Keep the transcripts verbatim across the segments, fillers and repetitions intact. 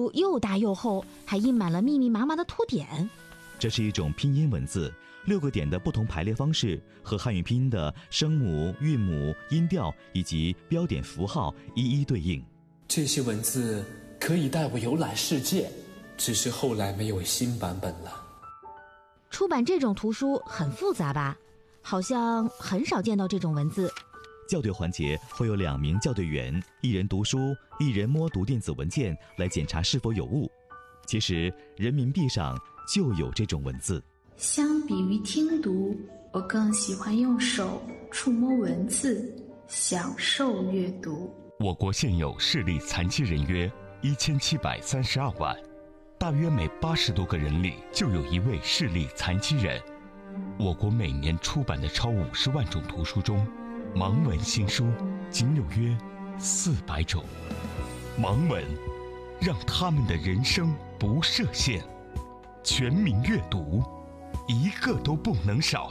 书又大又厚，还印满了密密麻麻的图点。 这是一种拼音文字，六个点的不同排列方式和汉语拼音的声母、韵母、音调以及标点符号一一对应。 这些文字可以带我游览世界，只是后来没有新版本了。 出版这种图书很复杂吧？好像很少见到这种文字。 校对环节会有两名校对员，一人读书，一人摸读电子文件来检查是否有误。其实人民币上就有这种文字。 相比于听读，我更喜欢用手触摸文字，享受阅读。 我国现有视力残疾人约一千七百三十二万，大约每八十多个人里就有一位视力残疾人。我国每年出版的超五十万种图书中，盲文新书仅有约四百种。盲文让他们的人生不设限，全民阅读，一个都不能少。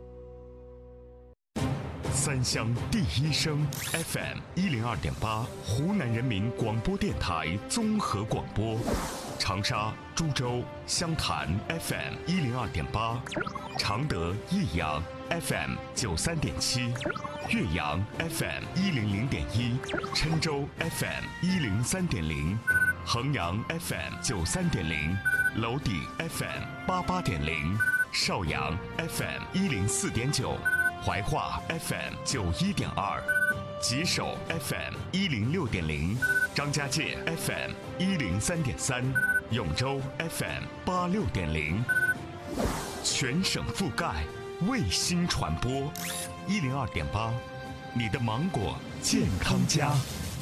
三湘第一声 F M 一零二点八，湖南人民广播电台综合广播。长沙、株洲、湘潭 F M 一零二点八，常德、益阳 F M 九三点七，岳阳 F M 一零零点一，郴州 F M 一零三点零，衡阳 F M 九三点零，娄底 F M 八八点零，邵阳 F M 一零四点九，怀化 F M 九一点二，吉首 F M 一零六点零，张家界 F M 一零三点三，永州 F M 八六点零，全省覆盖，卫星传播，一零二点八，你的芒果健康家。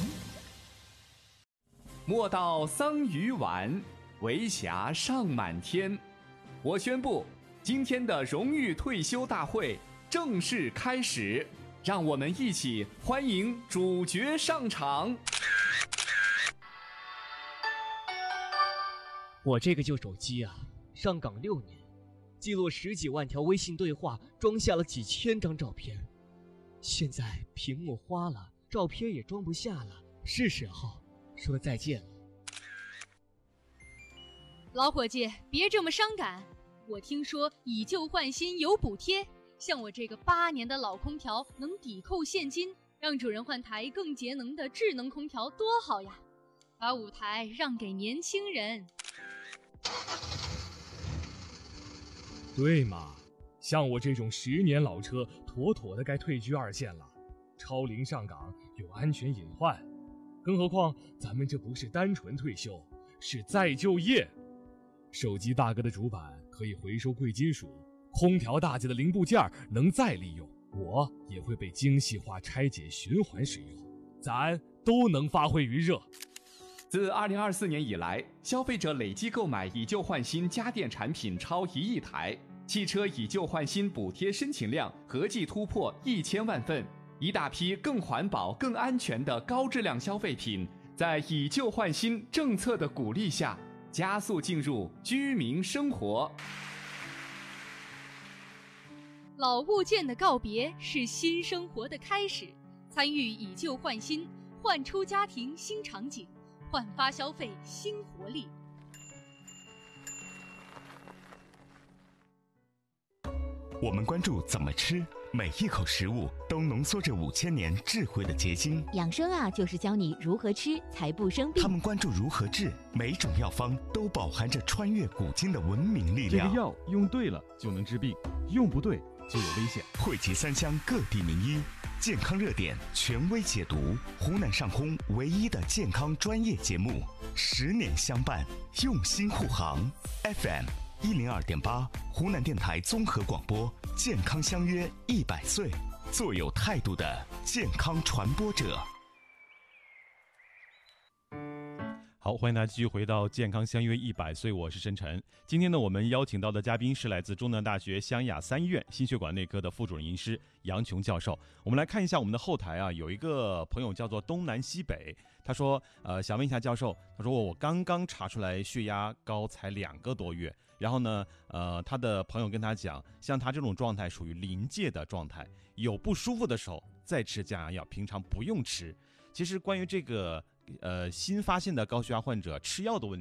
莫道桑榆晚，为霞尚满天。我宣布，今天的荣誉退休大会正式开始，让我们一起欢迎主角上场。 我这个旧手机啊，上岗六年，记录十几万条微信对话，装下了几千张照片。现在屏幕花了，照片也装不下了，是时候说再见了。 老伙计，别这么伤感。我听说以旧换新有补贴，像我这个八年的老空调能抵扣现金，让主人换台更节能的智能空调多好呀！把舞台让给年轻人。 对嘛，像我这种十年老车，妥妥的该退居二线了。超龄上岗有安全隐患，更何况咱们这不是单纯退休，是再就业。手机大哥的主板可以回收贵金属，空调大姐的零部件能再利用，我也会被精细化拆解循环使用，咱都能发挥余热。 自二零二四年以来，消费者累计购买以旧换新家电产品超一亿台，汽车以旧换新补贴申请量合计突破一千万份，一大批更环保、更安全的高质量消费品，在以旧换新政策的鼓励下，加速进入居民生活。 老物件的告别是新生活的开始，参与以旧换新，焕出家庭新场景，焕发消费新活力。 我们关注怎么吃，每一口食物都浓缩着五千年智慧的结晶。 养生啊，就是教你如何吃才不生病。 他们关注如何治，每种药方都饱含着穿越古今的文明力量。 这个药用对了就能治病，用不对就有危险。 汇集三湘各地名医，健康热点权威解读，湖南上空唯一的健康专业节目，十年相伴，用心护航。F M 一零二点八，湖南电台综合广播，健康相约一百岁，做有态度的健康传播者。 好，欢迎大家继续回到健康相约一百岁，我是申晨。今天呢，我们邀请到的嘉宾是来自中南大学湘雅三医院心血管内科的副主任医师杨琼教授。我们来看一下我们的后台啊，有一个朋友叫做东南西北，他说，呃，想问一下教授，他说我刚刚查出来血压高才两个多月，然后呢，呃，他的朋友跟他讲，像他这种状态属于临界的状态，有不舒服的时候再吃降压药，平常不用吃。其实关于这个呃新发现的高血压患者吃药的问题。